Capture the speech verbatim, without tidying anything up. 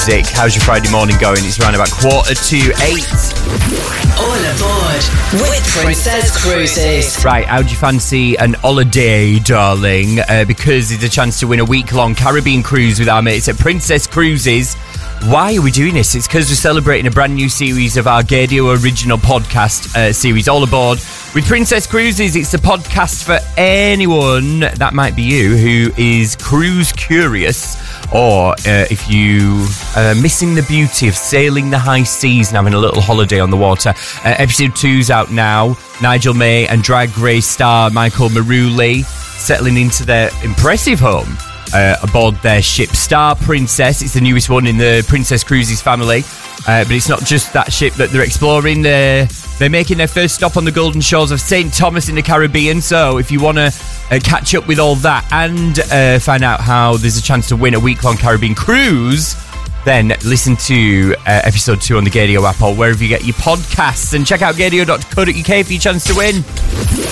music. How's your Friday morning going? It's around about quarter to eight. All aboard with Princess Cruises. Right, how do you fancy an holiday, darling? Uh, because it's a chance to win a week-long Caribbean cruise with our mates at Princess Cruises. Why are we doing this? It's because we're celebrating a brand new series of our Gaydio original podcast uh, series, All Aboard with Princess Cruises. It's a podcast for anyone, that might be you, who is cruise curious, or uh, if you are missing the beauty of sailing the high seas and having a little holiday on the water. Uh, episode two's out now. Nigel May and Drag Race star Michael Maruli settling into their impressive home Uh, aboard their ship Star Princess. It's the newest one in the Princess Cruises family. Uh, but it's not just that ship that they're exploring. They're, they're making their first stop on the golden shores of Saint Thomas in the Caribbean. So if you want to uh, catch up with all that and uh, find out how there's a chance to win a week-long Caribbean cruise, then listen to uh, episode two on the Gaydio app or wherever you get your podcasts. And check out gaydio dot co dot uk for your chance to win.